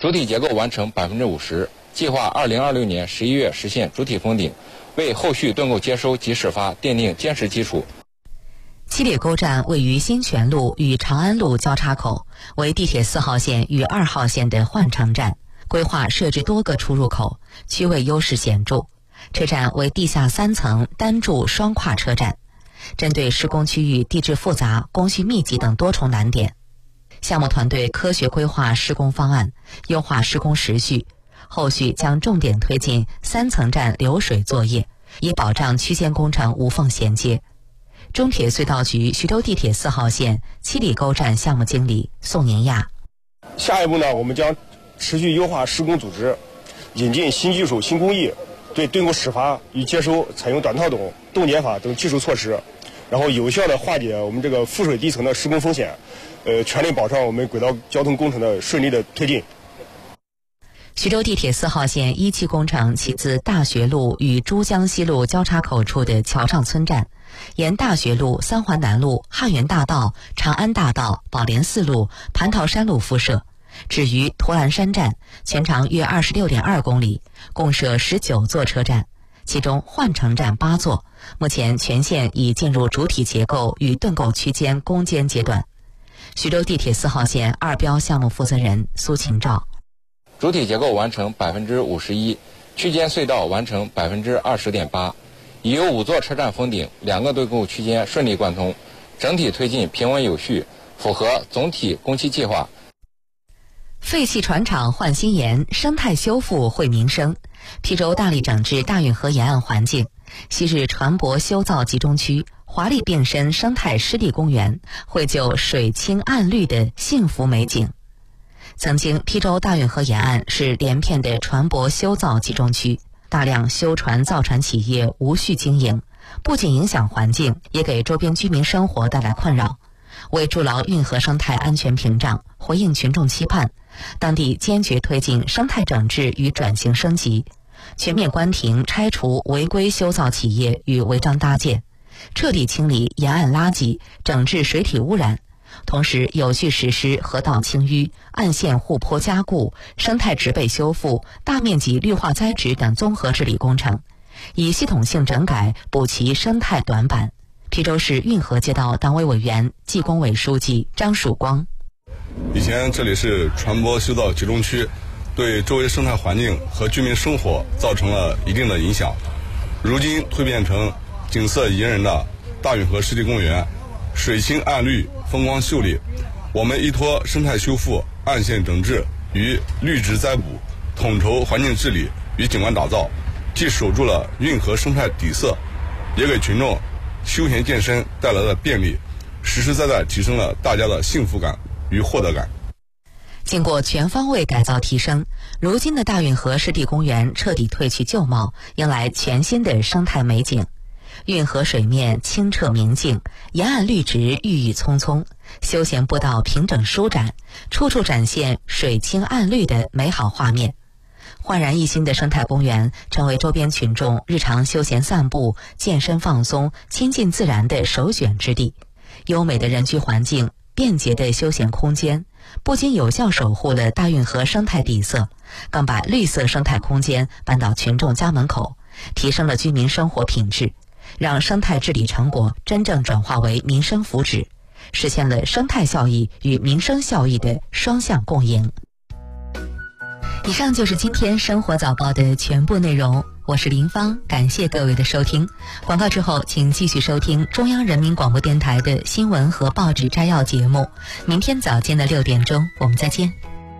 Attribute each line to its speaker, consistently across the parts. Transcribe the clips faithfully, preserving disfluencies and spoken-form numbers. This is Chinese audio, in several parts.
Speaker 1: 主体结构完成百分之五十，计划二零二六年十一月实现主体封顶，为后续盾构接收及始发奠定坚实基础。
Speaker 2: 七里沟站位于新泉路与长安路交叉口，为地铁四号线与二号线的换乘站，规划设置多个出入口，区位优势显著。车站为地下三层单柱双跨车站，针对施工区域地质复杂、工序密集等多重难点，项目团队科学规划施工方案，优化施工时序，后续将重点推进三层站流水作业，以保障区间工程无缝衔接。中铁隧道局徐州地铁四号线七里沟站项目经理宋年亚：
Speaker 3: 下一步呢，我们将持续优化施工组织，引进新技术、新工艺，对盾构始发与接收采用短套筒、冻结法等技术措施，然后有效的化解我们这个覆水地层的施工风险，呃，全力保障我们轨道交通工程的顺利的推进。
Speaker 2: 徐州地铁四号线一期工程起自大学路与珠江西路交叉口处的桥上村站，沿大学路、三环南路、汉源大道、长安大道、宝莲寺路、蟠桃山路敷设，至于图兰山站，全长约 二十六点二公里，共设十九座车站，其中换乘站八座，目前全线已进入主体结构与盾构区间攻坚阶段。徐州地铁四号线二标项目负责人苏秦照：
Speaker 1: 主体结构完成百分之五十一，区间隧道完成百分之二十点八，已有五座车站封顶，两个盾构区间顺利贯通，整体推进平稳有序，符合总体工期计划。
Speaker 2: 废弃船厂换新颜，生态修复惠民生。邳州大力整治大运河沿岸环境，昔日船舶修造集中区华丽变身生态湿地公园，绘就水清岸绿的幸福美景。曾经邳州大运河沿岸是连片的船舶修造集中区，大量修船造船企业无序经营，不仅影响环境，也给周边居民生活带来困扰。为筑牢运河生态安全屏障，回应群众期盼，当地坚决推进生态整治与转型升级，全面关停拆除违规修造企业与违章搭建，彻底清理沿岸垃圾，整治水体污染，同时有序实施河道清淤、岸线护坡加固、生态植被修复、大面积绿化栽植等综合治理工程，以系统性整改补齐生态短板。邳州市运河街道党委委员、纪工委书记张曙光：
Speaker 4: 以前这里是船舶修造集中区，对周围生态环境和居民生活造成了一定的影响。如今蜕变成景色宜人的大运河湿地公园，水清岸绿，风光秀丽。我们依托生态修复、岸线整治与绿植栽补，统筹环境治理与景观打造，既守住了运河生态底色，也给群众休闲健身带来了便利，实实在在提升了大家的幸福感与获得感。
Speaker 2: 经过全方位改造提升，如今的大运河湿地公园彻底褪去旧貌，迎来全新的生态美景。运河水面清澈明净，沿岸绿植郁郁葱葱，休闲步道平整舒展，处处展现水清岸绿的美好画面。焕然一新的生态公园成为周边群众日常休闲散步、健身放松、亲近自然的首选之地。优美的人居环境、便捷的休闲空间，不仅有效守护了大运河生态底色，更把绿色生态空间搬到群众家门口，提升了居民生活品质，让生态治理成果真正转化为民生福祉，实现了生态效益与民生效益的双向共赢。以上就是今天生活早报的全部内容，我是林芳，感谢各位的收听。广告之后请继续收听中央人民广播电台的新闻和报纸摘要节目，明天早间的六点钟我们再见。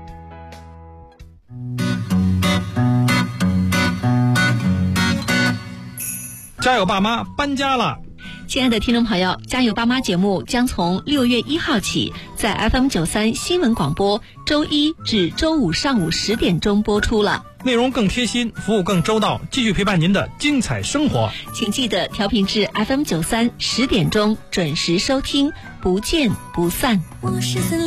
Speaker 5: 家有爸妈搬家了。
Speaker 6: 亲爱的听众朋友，家有爸妈节目将从六月一号起在 F M 九三 新闻广播周一至周五上午十点钟播出了，
Speaker 5: 内容更贴心，服务更周到，继续陪伴您的精彩生活。
Speaker 6: 请记得调频至 F M 九三 十点钟准时收听，不见不散。